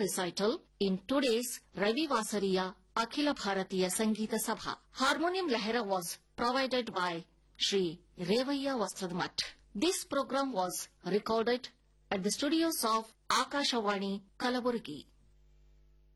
recital in today's Ravi Vasariya Akhila Bharatiya Sangeeta Sabha. Harmonium Lahira was provided by Shri Revaya Vastradmat. This program was recorded at the studios of Akashawani, Kalaburgi.